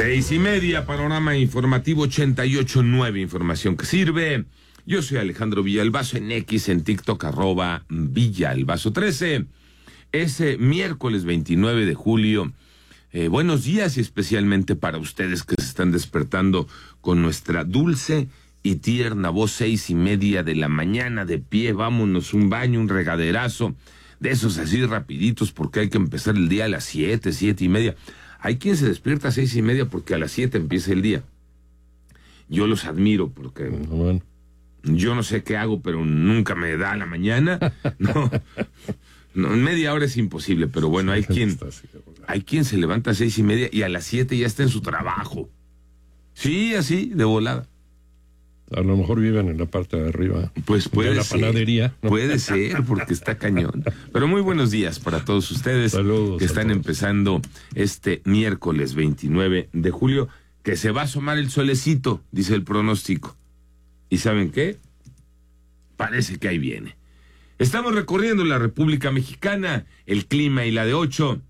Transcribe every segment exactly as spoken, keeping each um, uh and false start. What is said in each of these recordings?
Seis y media, panorama informativo ochenta y ocho punto nueve, información que sirve. Yo soy Alejandro Villalbazo, en X, en TikTok, arroba Villalbazo trece. Es eh, miércoles veintinueve de julio. Eh, buenos días, y especialmente para ustedes que se están despertando con nuestra dulce y tierna voz. Seis y media de la mañana, de pie, vámonos, un baño, un regaderazo, de esos así rapiditos, porque hay que empezar el día a las siete, siete y media. Hay quien se despierta a seis y media porque a las siete empieza el día. Yo los admiro porque bueno, yo no sé qué hago, pero nunca me da la mañana. No, no, en media hora es imposible, pero bueno, hay quien, hay quien se levanta a seis y media y a las siete ya está en su trabajo. Sí, así, de volada. A lo mejor viven en la parte de arriba. Pues puede la ser. Panadería, ¿no? Puede ser, porque está cañón. Pero muy buenos días para todos ustedes. Saludos que están todos. empezando este miércoles veintinueve de julio, que se va a asomar el solecito, dice el pronóstico. ¿Y saben qué? Parece que ahí viene. Estamos recorriendo la República Mexicana, el clima y la de ocho.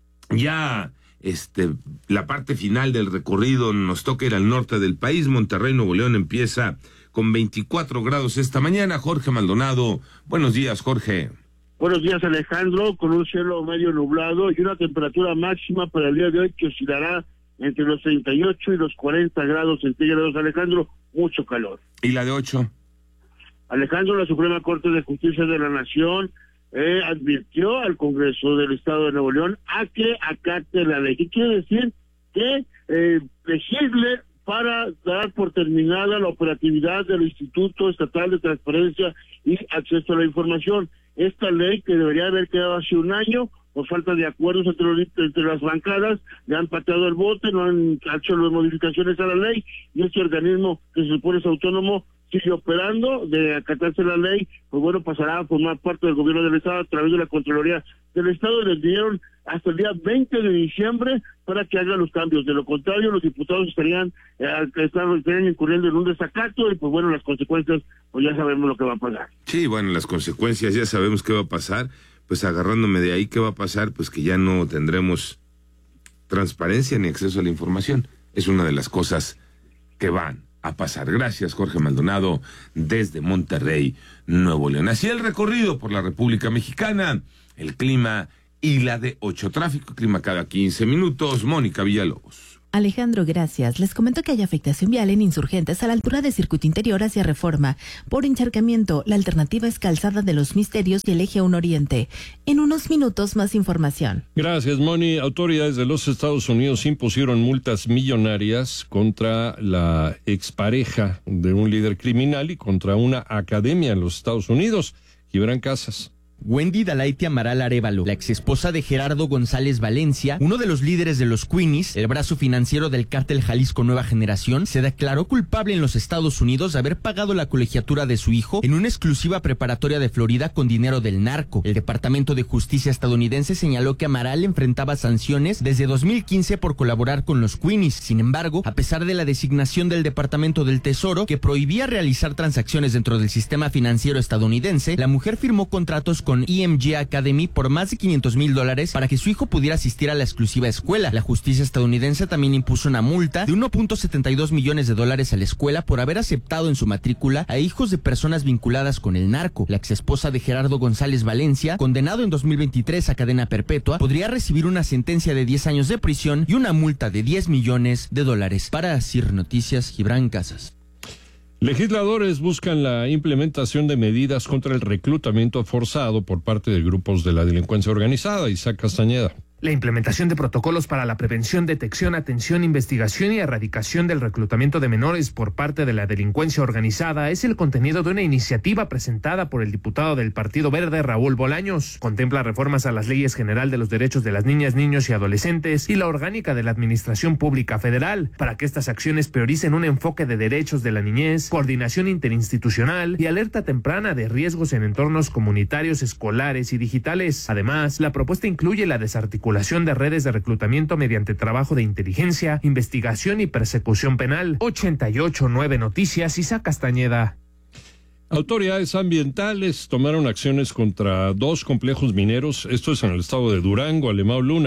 Ya este, la parte final del recorrido nos toca ir al norte del país. Monterrey, Nuevo León empieza con veinticuatro grados esta mañana. Jorge Maldonado, buenos días, Jorge. Buenos días, Alejandro, con un cielo medio nublado y una temperatura máxima para el día de hoy que oscilará entre los treinta y ocho y los cuarenta grados centígrados. Alejandro, mucho calor. ¿Y la de ocho? Alejandro, la Suprema Corte de Justicia de la Nación eh, advirtió al Congreso del Estado de Nuevo León a que acate la ley. ¿Qué quiere decir? Que eh, legisle para dar por terminada la operatividad del Instituto Estatal de Transparencia y Acceso a la Información. Esta ley, que debería haber quedado hace un año, por falta de acuerdos entre, los, entre las bancadas, le han pateado el bote, no han hecho las modificaciones a la ley, y este organismo que se supone es autónomo sigue operando. De acatarse la ley, pues bueno, pasará a formar parte del gobierno del Estado a través de la Contraloría del Estado, y les dieron hasta el día veinte de diciembre para que hagan los cambios. De lo contrario, los diputados estarían, eh, estarían incurriendo en un desacato, y pues bueno, las consecuencias, pues ya sabemos lo que va a pasar. Sí, bueno, las consecuencias ya sabemos qué va a pasar. Pues agarrándome de ahí, ¿qué va a pasar? Pues que ya no tendremos transparencia ni acceso a la información. Es una de las cosas que van a pasar. Gracias, Jorge Maldonado, desde Monterrey, Nuevo León. Así el recorrido por la República Mexicana, el clima y la de ocho. Tráfico, clima cada quince minutos. Mónica Villalobos. Alejandro, gracias. Les comento que hay afectación vial en Insurgentes a la altura de Circuito Interior hacia Reforma. Por encharcamiento, la alternativa es Calzada de los Misterios y el Eje uno Oriente. En unos minutos, más información. Gracias, Moni. Autoridades de los Estados Unidos impusieron multas millonarias contra la expareja de un líder criminal y contra una academia en los Estados Unidos. Gibran Casas. Wendy Dalaity Amaral Arévalo, la exesposa de Gerardo González Valencia, uno de los líderes de los Queenies, el brazo financiero del cártel Jalisco Nueva Generación, se declaró culpable en los Estados Unidos de haber pagado la colegiatura de su hijo en una exclusiva preparatoria de Florida con dinero del narco. El Departamento de Justicia estadounidense señaló que Amaral enfrentaba sanciones desde dos mil quince por colaborar con los Queenies. Sin embargo, a pesar de la designación del Departamento del Tesoro que prohibía realizar transacciones dentro del sistema financiero estadounidense, la mujer firmó contratos con E M G Academy por más de quinientos mil dólares para que su hijo pudiera asistir a la exclusiva escuela. La justicia estadounidense también impuso una multa de uno punto setenta y dos millones de dólares a la escuela por haber aceptado en su matrícula a hijos de personas vinculadas con el narco. La exesposa de Gerardo González Valencia, condenado en dos mil veintitrés a cadena perpetua, podría recibir una sentencia de diez años de prisión y una multa de diez millones de dólares. Para Asir Noticias, Gibran Casas. Legisladores buscan la implementación de medidas contra el reclutamiento forzado por parte de grupos de la delincuencia organizada. Isaac Castañeda. La implementación de protocolos para la prevención, detección, atención, investigación y erradicación del reclutamiento de menores por parte de la delincuencia organizada es el contenido de una iniciativa presentada por el diputado del Partido Verde, Raúl Bolaños. Contempla reformas a las leyes general de los derechos de las niñas, niños y adolescentes y la orgánica de la Administración Pública Federal para que estas acciones prioricen un enfoque de derechos de la niñez, coordinación interinstitucional y alerta temprana de riesgos en entornos comunitarios, escolares y digitales. Además, la propuesta incluye la desarticulación de redes de reclutamiento mediante trabajo de inteligencia, investigación y persecución penal. ochenta y ocho punto nueve Noticias, Isaac Castañeda. Autoridades ambientales tomaron acciones contra dos complejos mineros, esto es en el estado de Durango, Alemão Luna.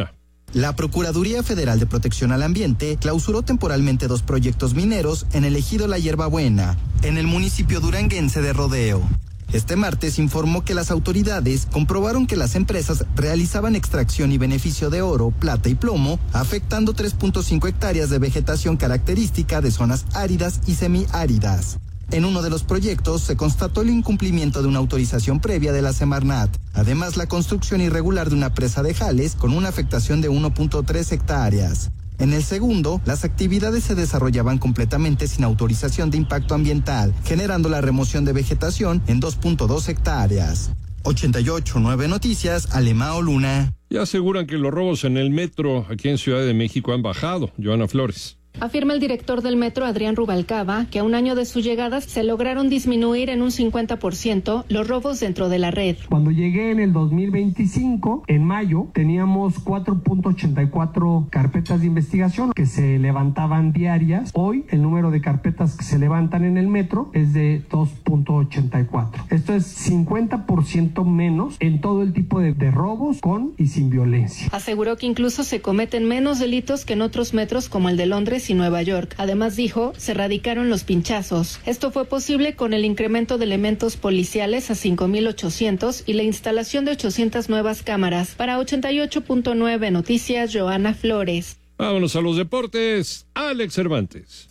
La Procuraduría Federal de Protección al Ambiente clausuró temporalmente dos proyectos mineros en el ejido La Hierbabuena, en el municipio duranguense de Rodeo. Este martes informó que las autoridades comprobaron que las empresas realizaban extracción y beneficio de oro, plata y plomo, afectando tres punto cinco hectáreas de vegetación característica de zonas áridas y semiáridas. En uno de los proyectos se constató el incumplimiento de una autorización previa de la Semarnat. Además, la construcción irregular de una presa de Jales con una afectación de uno punto tres hectáreas. En el segundo, las actividades se desarrollaban completamente sin autorización de impacto ambiental, generando la remoción de vegetación en dos punto dos hectáreas. ochenta y ocho punto nueve Noticias, Alemao Luna. Ya aseguran que los robos en el metro aquí en Ciudad de México han bajado. Joana Flores. Afirma el director del metro, Adrián Rubalcaba, que a un año de su llegada se lograron disminuir en un cincuenta por ciento los robos dentro de la red. Cuando llegué en el dos mil veinticinco, en mayo, teníamos cuatro punto ochenta y cuatro carpetas de investigación que se levantaban diarias. Hoy, el número de carpetas que se levantan en el metro es de dos punto ochenta y cuatro. Esto es cincuenta por ciento menos en todo el tipo de, de robos con y sin violencia. Aseguró que incluso se cometen menos delitos que en otros metros como el de Londres y Nueva York. Además, dijo, se erradicaron los pinchazos. Esto fue posible con el incremento de elementos policiales a cinco mil ochocientos y la instalación de ochocientas nuevas cámaras. Para ochenta y ocho punto nueve Noticias, Joana Flores. Vámonos a los deportes. Alex Cervantes.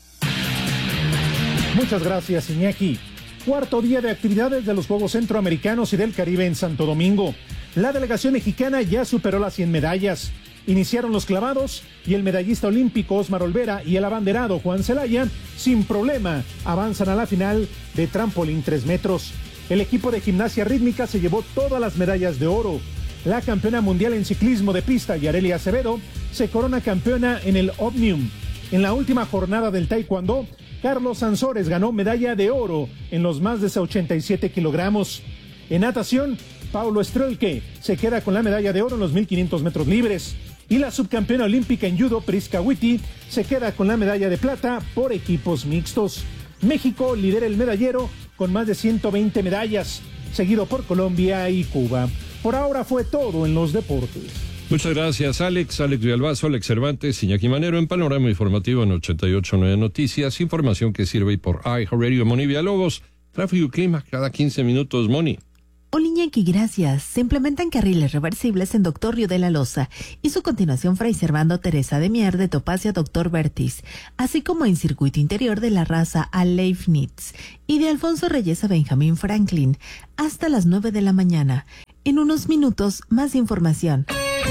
Muchas gracias, Iñaki. Cuarto día de actividades de los Juegos Centroamericanos y del Caribe en Santo Domingo. La delegación mexicana ya superó las cien medallas. Iniciaron los clavados y el medallista olímpico Osmar Olvera y el abanderado Juan Celaya, sin problema, avanzan a la final de trampolín tres metros. El equipo de gimnasia rítmica se llevó todas las medallas de oro. La campeona mundial en ciclismo de pista, Yarelia Acevedo, se corona campeona en el Omnium. En la última jornada del taekwondo, Carlos Sansores ganó medalla de oro en los más de ochenta y siete kilogramos. En natación, Paulo Strelke se queda con la medalla de oro en los mil quinientos metros libres. Y la subcampeona olímpica en judo, Priska Witty, se queda con la medalla de plata por equipos mixtos. México lidera el medallero con más de ciento veinte medallas, seguido por Colombia y Cuba. Por ahora fue todo en los deportes. Muchas gracias, Alex. Alex Villalbazo, Alex Cervantes, Iñaki Manero en Panorama Informativo en ochenta y ocho punto nueve Noticias. Información que sirve por iHeartRadio. Moni Villalobos. Tráfico y clima cada quince minutos, Moni. Hola Iñaki, gracias. Se implementan carriles reversibles en Doctor Río de la Loza y su continuación Fray Servando Teresa de Mier de Topacia Doctor Vertis, así como en circuito interior de la raza a Leibniz y de Alfonso Reyes a Benjamín Franklin hasta las nueve de la mañana. En unos minutos, más información.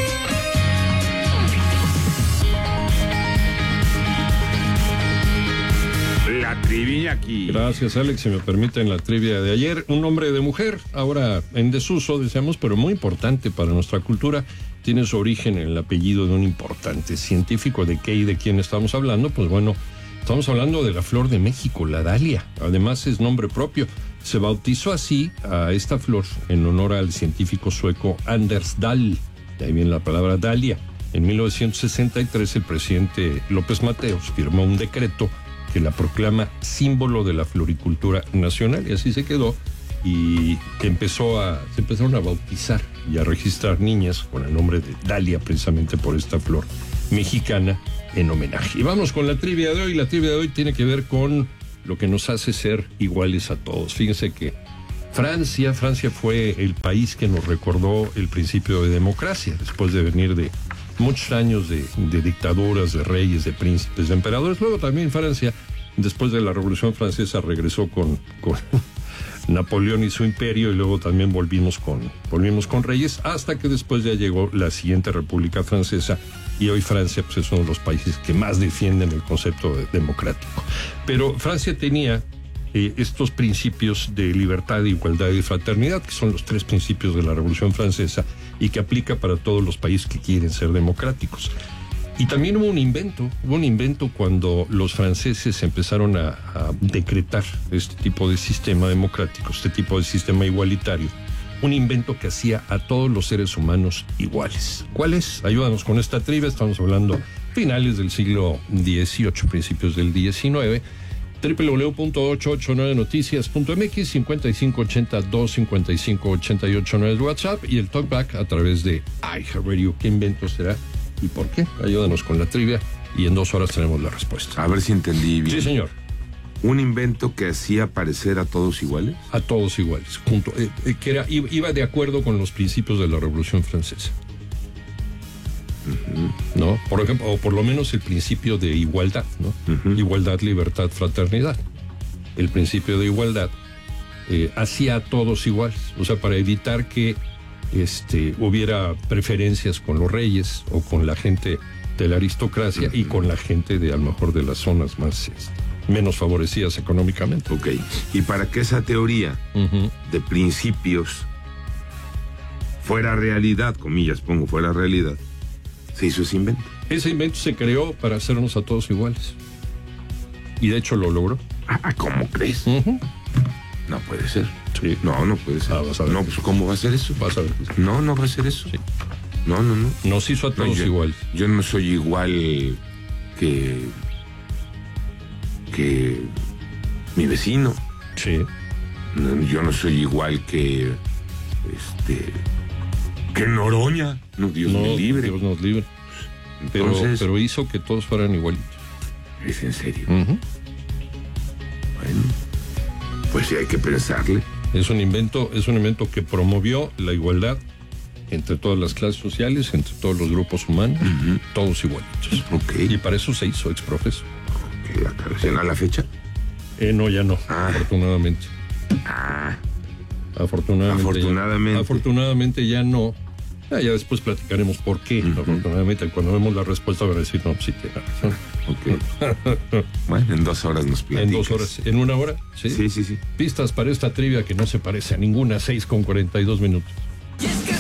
La trivia aquí. Gracias, Alex. Si me permiten la trivia de ayer. Un nombre de mujer, ahora en desuso, decíamos, pero muy importante para nuestra cultura. Tiene su origen en el apellido de un importante científico. ¿De qué y de quién estamos hablando? Pues bueno, estamos hablando de la flor de México, la dalia. Además es nombre propio. Se bautizó así a esta flor en honor al científico sueco Anders Dahl. De ahí viene la palabra dalia. En mil novecientos sesenta y tres el presidente López Mateos firmó un decreto que la proclama símbolo de la floricultura nacional, y así se quedó, y empezó a, se empezaron a bautizar y a registrar niñas con el nombre de Dalia, precisamente por esta flor mexicana en homenaje. Y vamos con la trivia de hoy. La trivia de hoy tiene que ver con lo que nos hace ser iguales a todos. Fíjense que Francia, Francia fue el país que nos recordó el principio de democracia, después de venir de muchos años de, de dictaduras, de reyes, de príncipes, de emperadores. Luego también Francia, después de la Revolución Francesa, regresó con, con Napoleón y su imperio, y luego también volvimos con, volvimos con reyes, hasta que después ya llegó la siguiente República Francesa, y hoy Francia pues, es uno de los países que más defienden el concepto de democrático. Pero Francia tenía eh, estos principios de libertad, de igualdad y de fraternidad, que son los tres principios de la Revolución Francesa, y que aplica para todos los países que quieren ser democráticos. Y también hubo un invento, hubo un invento cuando los franceses empezaron a, a decretar este tipo de sistema democrático, este tipo de sistema igualitario, un invento que hacía a todos los seres humanos iguales. ¿Cuál es? Ayúdanos con esta trivia. Estamos hablando finales del siglo dieciocho, principios del diecinueve. doble u doble u doble u punto ochocientos ochenta y nueve noticias punto m x, cincuenta y cinco ochenta, doscientos cincuenta y cinco ochenta y ocho nueve es WhatsApp, y el talkback a través de iHeartRadio. ¿Qué invento será? y por qué? Ayúdanos con la trivia y en dos horas tenemos la respuesta. A ver si entendí bien. Sí, señor. ¿Un invento que hacía parecer a todos iguales? A todos iguales, junto, eh, eh, que era, iba de acuerdo con los principios de la Revolución Francesa. Uh-huh. ¿No? Por ejemplo, o por lo menos el principio de igualdad, ¿no? Uh-huh. Igualdad, libertad, fraternidad. El principio de igualdad eh, hacía a todos iguales, o sea, para evitar que este, hubiera preferencias con los reyes o con la gente de la aristocracia uh-huh. y con la gente de a lo mejor de las zonas más este, menos favorecidas económicamente. Ok, y para que esa teoría uh-huh. de principios fuera realidad, comillas, pongo fuera realidad, se hizo ese invento. Ese invento se creó para hacernos a todos iguales. Y de hecho lo logró. Ah, ¿cómo crees? Uh-huh. No puede ser. Sí. No, no puede ser. Ah, vas a ver. No, pues ¿cómo va a ser eso? Vas a ver. No, no va a ser eso. Sí. No, no, no. Nos hizo a todos no, yo, iguales. Yo no soy igual que... que mi vecino. Sí. No, yo no soy igual que... este... que Noroña. No, Dios no, me libre. Dios nos libre. Pero, Entonces, pero hizo que todos fueran igualitos. ¿Es en serio? Uh-huh. Bueno, pues sí hay que pensarle. Es un invento, es un invento que promovió la igualdad entre todas las clases sociales, entre todos los grupos humanos, uh-huh. todos igualitos. Okay. Y para eso se hizo exprofeso. Okay, ¿a la fecha? Eh, no, ya no, ah. afortunadamente. Ah. Afortunadamente. Afortunadamente. Ya, afortunadamente ya no. Ah, ya después platicaremos por qué. Uh-huh. Afortunadamente, cuando vemos la respuesta van a decir, no, sí tiene razón. Ok. Bueno, en dos horas nos platicas. En dos horas. ¿En una hora? Sí. Sí, sí, sí. Pistas para esta trivia que no se parece a ninguna, seis con cuarenta y dos minutos.